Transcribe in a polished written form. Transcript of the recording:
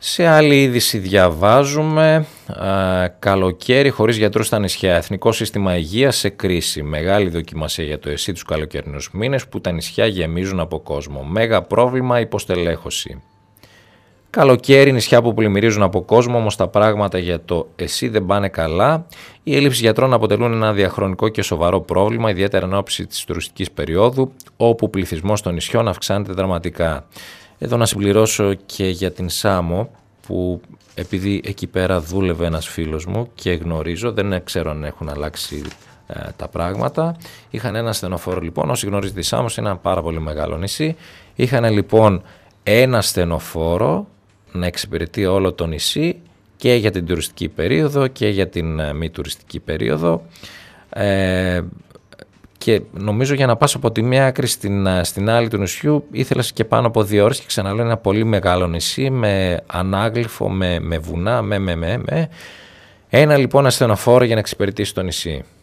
Σε άλλη είδηση διαβάζουμε καλοκαίρι χωρίς γιατρούς στα νησιά. Εθνικό σύστημα υγείας σε κρίση. Μεγάλη δοκιμασία για το ΕΣΥ τους καλοκαιρινούς μήνες που τα νησιά γεμίζουν από κόσμο. Μέγα πρόβλημα υποστελέχωση. Καλοκαίρι, νησιά που πλημμυρίζουν από κόσμο, όμως τα πράγματα για το ΕΣΥ δεν πάνε καλά. Οι έλλειψεις γιατρών αποτελούν ένα διαχρονικό και σοβαρό πρόβλημα, ιδιαίτερα εν ώψη της τουριστικής περίοδου, όπου ο πληθυσμός των νησιών αυξάνεται δραματικά. Εδώ να συμπληρώσω και για την Σάμο, που επειδή εκεί πέρα δούλευε ένας φίλος μου και γνωρίζω, δεν ξέρω αν έχουν αλλάξει τα πράγματα. Είχαν ένα στενοφόρο λοιπόν, όσοι γνωρίζετε τη Σάμο, είναι ένα πάρα πολύ μεγάλο νησί. Είχαν λοιπόν ένα στενοφόρο να εξυπηρετεί όλο το νησί και για την τουριστική περίοδο και για την μη τουριστική περίοδο. Και νομίζω για να πας από τη μία άκρη στην άλλη του νησιού ήθελες και πάνω από 2 ώρες, και ξαναλέω ένα πολύ μεγάλο νησί με ανάγλυφο, με βουνά, με. Ένα λοιπόν ασθενοφόρο για να εξυπηρετήσει το νησί.